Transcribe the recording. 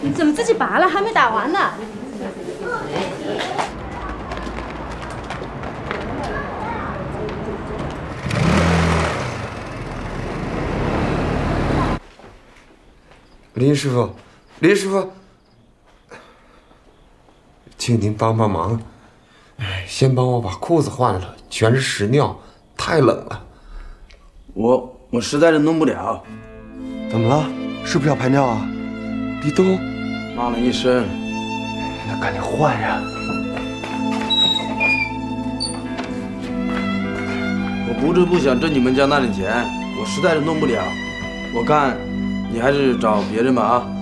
你怎么自己拔了？还没打完呢。 林师傅，林师傅，请您帮帮忙，先帮我把裤子换了，全是屎尿，太冷了。 我实在是弄不了。 怎么了？是不是要排尿啊？ 李东， 骂了一声。 那赶紧换呀！ 我不是不想挣你们家那点钱，我实在是弄不了。我看你还是找别人吧啊。